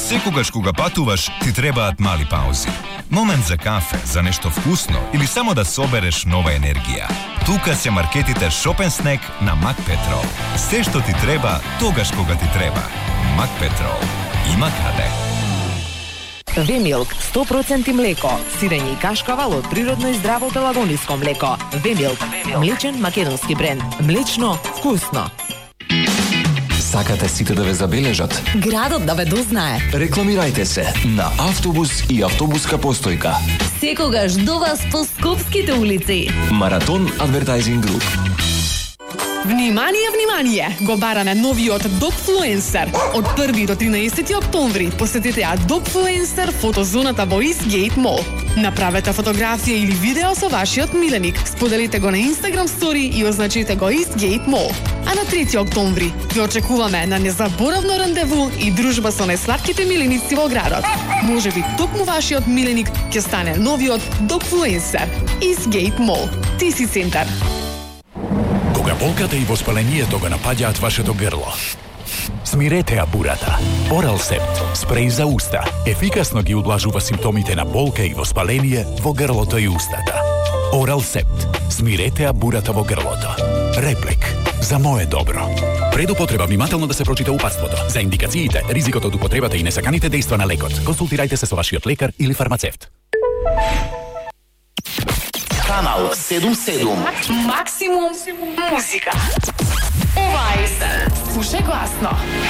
Секогаш кога патуваш, ти требаат мали паузи. Момент за кафе, за нешто вкусно или само да собереш нова енергија. Тука се маркетите Shop & Snack на Макпетрол. Се што ти треба, тогаш кога ти треба. Макпетрол. Има каде. V-Milk, 100% млеко, сирење и кашкавал од природно и здраво пелагониско млеко. V-Milk, млечен македонски бренд. Млечно, вкусно. Сакате сите да ве забележат? Градот да ве дознае. Рекламирајте се на автобус и автобуска постојка. Секогаш до вас по скопските улици. Маратон Advertising Group. Внимание, внимание! Го бараме новиот Dogfluencer. Од 1 до 13 октомври посетете ја Dogfluencer фотозоната во Eastgate Mall. Направете фотографија или видео со вашиот миленик. Споделите го на Instagram Story и означете го Eastgate Mall. А на 3 октомври ве очекуваме на незаборавно рандеву и дружба со најслатките миленици во градот. Можеби токму вашиот миленик ќе стане новиот Dogfluencer. Eastgate Mall. TC Центар. Кога болката и воспалението го напаѓаат вашето грло, смирете ја бурата. Оралсепт, спреј за уста, ефикасно ги удлажува симптомите на болка и воспаление во грлото и устата. Оралсепт, смирете ја бурата во грлото. Реплик, за мое добро. Пред употреба внимателно да се прочита упатството. За индикациите, ризикот од употребата и несаканите дејства на лекот. Консултирајте се со вашиот лекар или фармацевт. Канал 77. Максимум музика. Ова е слушај гласно.